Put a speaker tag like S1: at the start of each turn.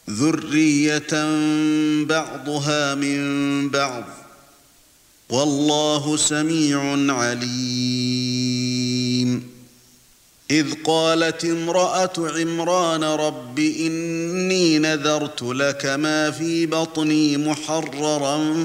S1: ذُرِّيَّةً بَعْضُهَا مِن بَعْضٍ ۗ وَاللَّهُ سَمِيعٌ عَلِيمٌ. إِذْ قَالَتِ امْرَأَتُ عِمْرَانَ رَبِّ إِنِّي نَذَرْتُ لَكَ مَا فِي بَطْنِي مُحَرَّرًا